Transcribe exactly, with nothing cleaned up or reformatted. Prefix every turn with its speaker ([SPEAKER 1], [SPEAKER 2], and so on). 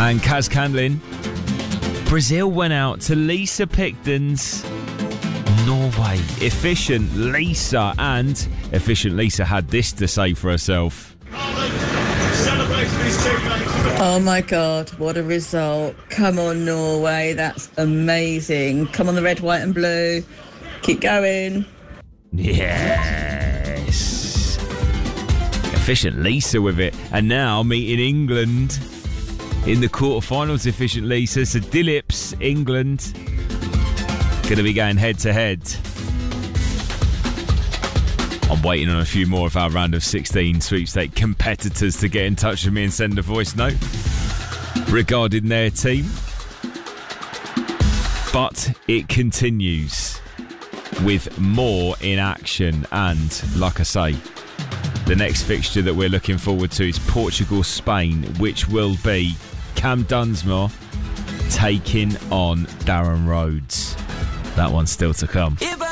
[SPEAKER 1] and Kaz Candlin. Brazil went out to Lisa Picton's Norway. Efficient Lisa, and Efficient Lisa had this to say for herself.
[SPEAKER 2] Oh my God, what a result. Come on, Norway, that's amazing. Come on, the red, white and blue. Keep going.
[SPEAKER 1] Yes. Efficient Lisa with it. And now meeting England in the quarterfinals. Efficient Lisa. So Dillips, England, going to be going head to head. I'm waiting on a few more of our round of sixteen sweepstake competitors to get in touch with me and send a voice note regarding their team. But it continues with more in action, and like I say, the next fixture that we're looking forward to is Portugal-Spain, which will be Cam Dunsmore taking on Darren Rhodes. That one's still to come.